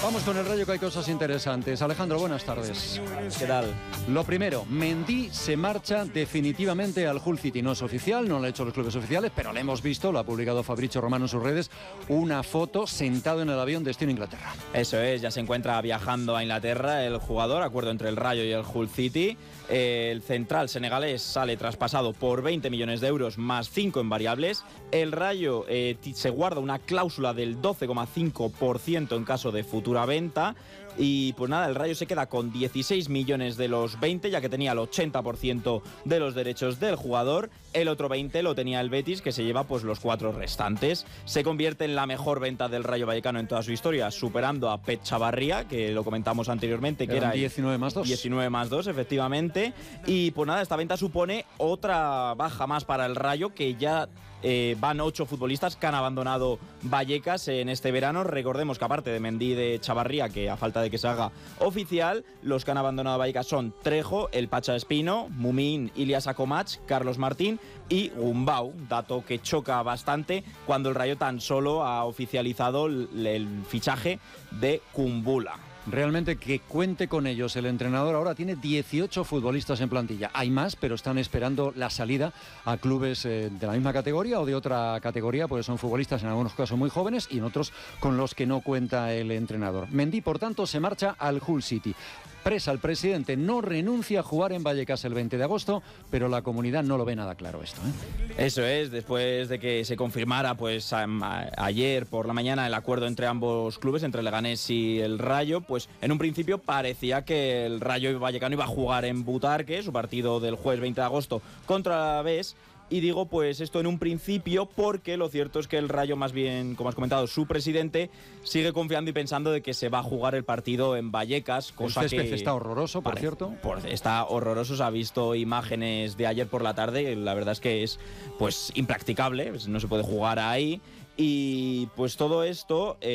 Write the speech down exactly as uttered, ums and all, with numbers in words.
Vamos con el Rayo, que hay cosas interesantes. Alejandro, buenas tardes. ¿Qué tal? Lo primero, Mendy se marcha definitivamente al Hull City. No es oficial, no lo han hecho los clubes oficiales, pero lo hemos visto, lo ha publicado Fabrizio Romano en sus redes, una foto sentado en el avión destino a Inglaterra. Eso es, ya se encuentra viajando a Inglaterra el jugador, acuerdo entre el Rayo y el Hull City. El central senegalés sale traspasado por veinte millones de euros más cinco en variables. El Rayo eh, se guarda una cláusula del doce coma cinco por ciento en caso de futura venta. Y pues nada, el Rayo se queda con dieciséis millones de los veinte, ya que tenía el ochenta por ciento de los derechos del jugador. El otro veinte lo tenía el Betis, que se lleva pues los cuatro restantes. Se convierte en la mejor venta del Rayo Vallecano en toda su historia, superando a Pep Chavarría, que lo comentamos anteriormente, que Eran era diecinueve más dos. diecinueve más dos, efectivamente. Y pues nada, esta venta supone otra baja más para el Rayo, que ya eh, van ocho futbolistas que han abandonado Vallecas en este verano. Recordemos que aparte de Mendy, de Chavarría, que a falta de que se haga oficial, los que han abandonado Vallecas son Trejo, el Pacha Espino, Mumín, Ilias Akomach, Carlos Martín y Gumbau, dato que choca bastante cuando el Rayo tan solo ha oficializado el, el fichaje de Kumbula. Realmente que cuente con ellos el entrenador. Ahora tiene dieciocho futbolistas en plantilla. Hay más, pero están esperando la salida a clubes eh, de la misma categoría o de otra categoría, porque son futbolistas en algunos casos muy jóvenes y en otros con los que no cuenta el entrenador. Mendy, por tanto, se marcha al Hull City. Presa, el presidente no renuncia a jugar en Vallecas el veinte de agosto, pero la comunidad no lo ve nada claro esto, ¿eh? Eso es, después de que se confirmara pues a, a, ayer por la mañana el acuerdo entre ambos clubes, entre el Leganés y el Rayo, pues en un principio parecía que el Rayo Vallecano iba a jugar en Butarque, su partido del jueves veinte de agosto contra la Alavés. Y digo pues esto en un principio porque lo cierto es que el Rayo, más bien, como has comentado, su presidente sigue confiando y pensando de que se va a jugar el partido en Vallecas, cosa el césped que está horroroso, por parece, cierto. Por, está horroroso, se ha visto imágenes de ayer por la tarde, la verdad es que es pues impracticable, no se puede jugar ahí. Y pues todo esto... Eh,